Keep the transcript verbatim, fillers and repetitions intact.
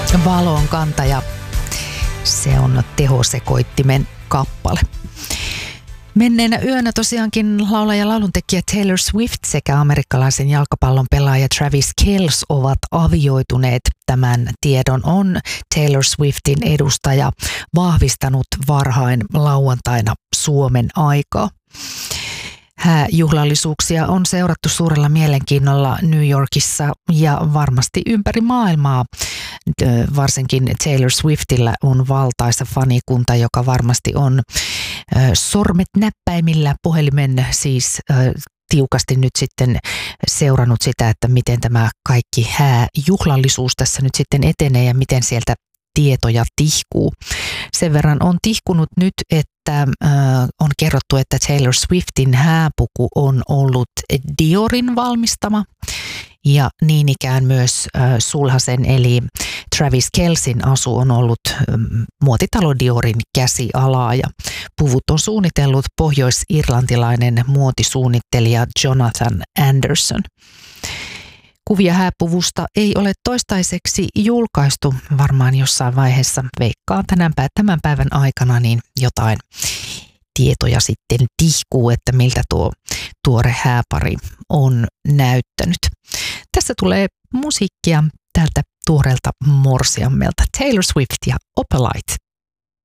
Valon kantaja. Se on tehosekoittimen kappale. Menneenä yönä tosiaankin laulaja ja lauluntekijä Taylor Swift sekä amerikkalaisen jalkapallon pelaaja Travis Kelce ovat avioituneet. Tämän tiedon on Taylor Swiftin edustaja vahvistanut varhain lauantaina Suomen aikaa. Hääjuhlallisuuksia on seurattu suurella mielenkiinnolla New Yorkissa ja varmasti ympäri maailmaa. Varsinkin Taylor Swiftillä on valtaisa fanikunta, joka varmasti on sormet näppäimillä puhelimen siis tiukasti nyt sitten seurannut sitä, että miten tämä kaikki hääjuhlallisuus tässä nyt sitten etenee ja miten sieltä tietoja tihkuu. Sen verran on tihkunut nyt, että äh, on kerrottu, että Taylor Swiftin hääpuku on ollut Diorin valmistama ja niin ikään myös äh, sulhasen eli Travis Kelcen asu on ollut äh, muotitalo Diorin käsialaa ja puvut on suunnitellut pohjois-irlantilainen muotisuunnittelija Jonathan Anderson. Kuvia hääpuvusta ei ole toistaiseksi julkaistu, varmaan jossain vaiheessa veikkaan tämän päivän aikana, niin jotain tietoja sitten tihkuu, että miltä tuo tuore hääpari on näyttänyt. Tässä tulee musiikkia tältä tuoreelta morsiammelta Taylor Swift ja Opalite.